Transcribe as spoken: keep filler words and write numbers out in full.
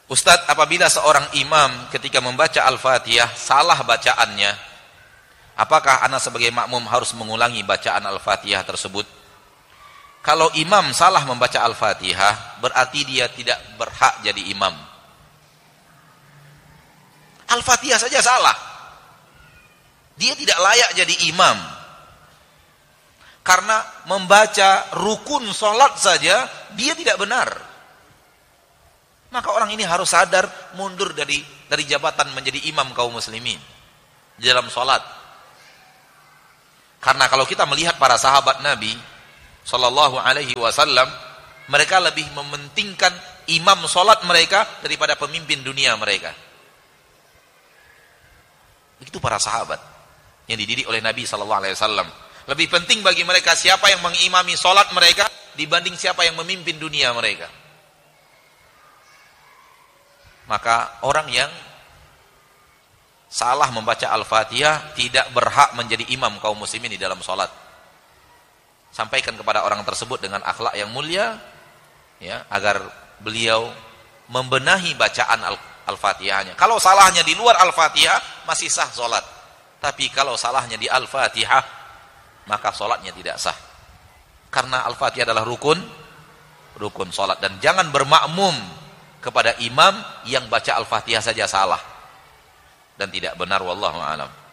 Ustadz, apabila seorang imam ketika membaca Al-Fatihah salah bacaannya, apakah ana sebagai makmum harus mengulangi bacaan Al-Fatihah tersebut? Kalau imam salah membaca Al-Fatihah, berarti dia tidak berhak jadi imam. Al-Fatihah saja salah, dia tidak layak jadi imam. Karena membaca rukun sholat saja dia tidak benar. Maka orang ini harus sadar, mundur dari dari jabatan menjadi imam kaum muslimin di dalam sholat. Karena kalau kita melihat para sahabat Nabi Sallallahu Alaihi Wasallam, mereka lebih mementingkan imam sholat mereka daripada pemimpin dunia mereka. Begitu para sahabat yang dididik oleh Nabi Sallallahu Alaihi Wasallam. Lebih penting bagi mereka siapa yang mengimami sholat mereka dibanding siapa yang memimpin dunia mereka. Maka orang yang salah membaca Al-Fatihah tidak berhak menjadi imam kaum muslimin di dalam sholat. Sampaikan kepada orang tersebut dengan akhlak yang mulia, ya, agar beliau membenahi bacaan Al-Fatihahnya. Kalau salahnya di luar Al-Fatihah masih sah sholat, tapi kalau salahnya di Al-Fatihah maka sholatnya tidak sah. Karena Al-Fatihah adalah rukun rukun sholat, dan jangan bermakmum kepada imam yang baca Al-Fatihah saja salah dan tidak benar, wallahu a'lam.